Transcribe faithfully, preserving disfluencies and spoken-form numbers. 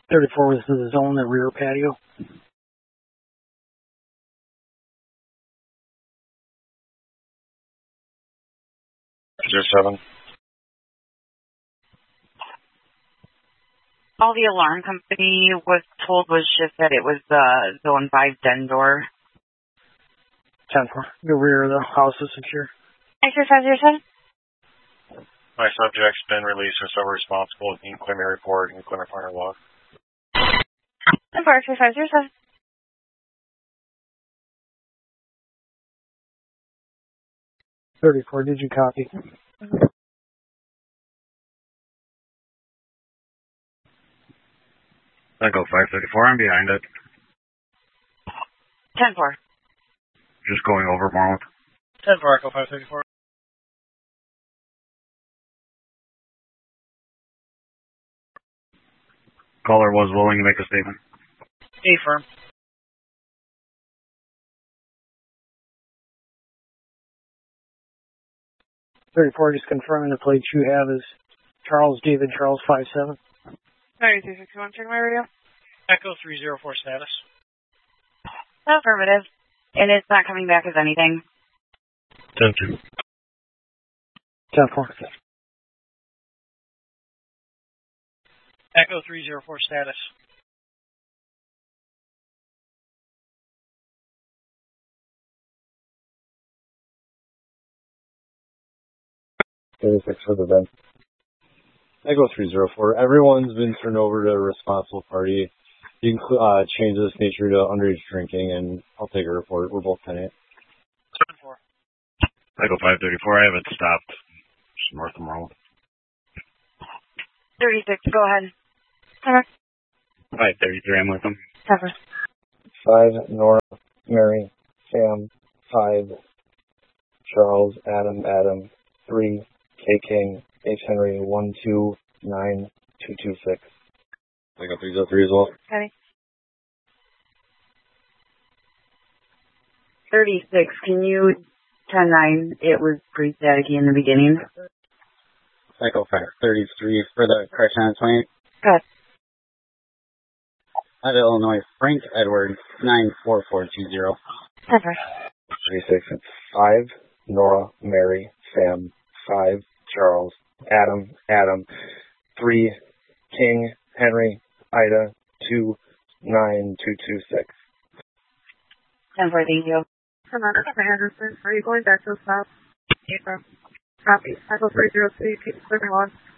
thirty-four was the zone, the rear patio. Zero seven. All the alarm company was told was just that it was the zone five den door. ten four. The rear of the house is secure. Exercise zero seven. My subject's been released or so responsible. You can claim your report and claim your partner log. ten four, exercise zero seven. thirty-four, did you copy? Echo five thirty-four, I'm behind it. ten four. Just going over more. ten four, Echo five thirty-four. Caller was willing to make a statement. Affirm. thirty-four, just confirming the plates you have is Charles David Charles five seven. thirty-two sixty-one, check my radio. Echo three zero four status. Affirmative. And it's not coming back as anything. ten two. ten four. Echo three zero four status. thirty-six for the vent. Echo three zero four. Everyone's been turned over to a responsible party. You can uh, change this nature to underage drinking, and I'll take a report. We're both ten eight. ten four. Echo five thirty-four, I have it stopped. Just north of Marlin. thirty-six, go ahead. Cover. five thirty-three, I'm with them. Cover. five, Nora, Mary, Sam, five, Charles, Adam, Adam, three, K King, H Henry, one two nine two two six. I got three zero three as well. Okay. thirty-six, can you ten nine? It was pretty staticky in the beginning. Echo five thirty-three for the correction on twenty. Good. Out of Illinois, Frank Edward, nine four four two zero. Cover. thirty-six, five, Nora, Mary, Sam, five, Charles, Adam, Adam, three, King, Henry, Ida, two, nine two two six. ten four, thank you. Come on, Anderson. Are you going back to the south? April. Copy. Echo three zero three, keep clearing one.